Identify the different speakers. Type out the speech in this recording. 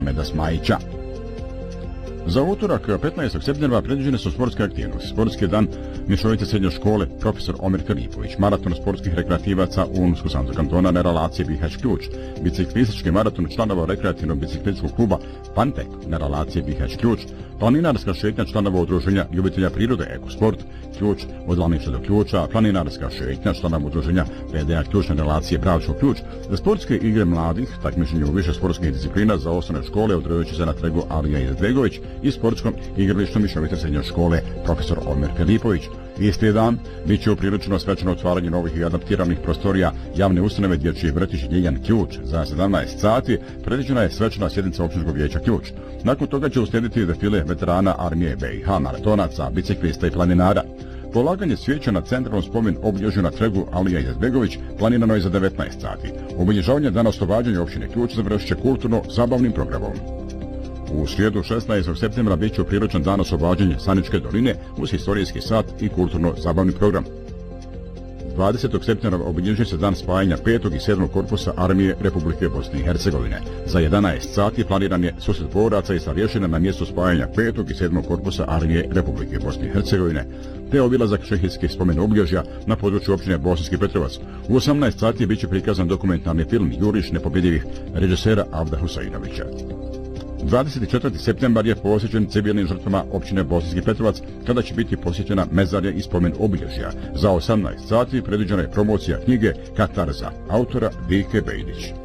Speaker 1: Meda Smajića. Za utorak 15. septembra predviđene su sportske aktivnosti. Sportski dan mješovite srednje škole profesor Omer Filipović, maraton sportskih rekreativaca u Unsku Santo kantona na relaciji Bihać Ključ, biciklistički maraton članova rekreativnog biciklističkog kluba Pantek na relaciji Bihać Ključ, planinarska šetnja članova udruženja ljubitelja prirode Ekosport Ključ od Laništa do Ključa, planinarska šetnja članova udruženja PDA Ključ na relacije Bravčko Ključ, za sportske igre mladih, takmičenje u više sportskih disciplina za osnovne škole održavajući se na trgu Alija Izetbegović i sportskom igralištu mješovite srednje škole profesor Omer Filipović. Isti dan bit će upriličeno svečano otvaranje novih i adaptiranih prostorija javne ustanove Dječji vrtić Ljiljan Ključ. Za 17 sati predviđena je svečana sjednica općinskog vijeća Ključ. Nakon toga će uslijediti defile veterana armije BiH, maratonaca, biciklista i planinara. Polaganje svijeća na centralnom spomen obilježju na trgu Alija Izetbegović planirano je za 19 sati. Obilježavanje dana oslobađanja općine Ključ završit će kulturno-zabavnim programom. U srijedu 16. septembra bit će upriličen dan oslobađanja Saničke doline uz historijski sat i kulturno-zabavni program. 20. septembra obilježuje se dan spajanja 5. i 7. korpusa armije Republike Bosne i Hercegovine. Za 11 sati planiran je susret boraca i starješina na mjestu spajanja 5. i 7. korpusa armije Republike Bosne i Hercegovine, te obilazak šehidskih spomen obilježja na području općine Bosanski Petrovac. U 18 sati bit će prikazan dokumentarni film Juriš nepobjedivih režisera Avda Husainovića. 24. septembar je posjećen civilnim žrtvama općine Bosanski Petrovac, kada će biti posjećena mezarje i spomen obilježja. Za 18 sati predviđena je promocija knjige Katarza, autora Vike Bejdić.